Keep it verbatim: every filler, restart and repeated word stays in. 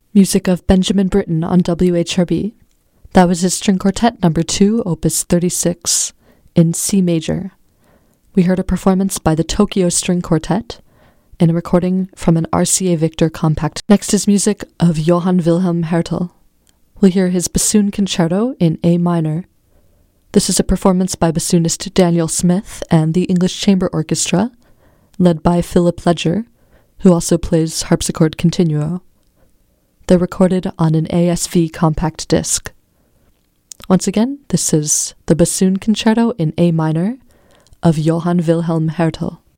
Music of Benjamin Britten on W H R B. That was his string quartet number two, opus thirty-six, in C major. We heard a performance by the Tokyo String Quartet in a recording from an R C A Victor compact. Next is music of Johann Wilhelm Hertel. We'll hear his bassoon concerto in A minor. This is a performance by bassoonist Daniel Smith and the English Chamber Orchestra, led by Philip Ledger, who also plays harpsichord continuo. They're recorded on an A S V compact disc. Once again, this is the bassoon concerto in A minor of Johann Wilhelm Hertel.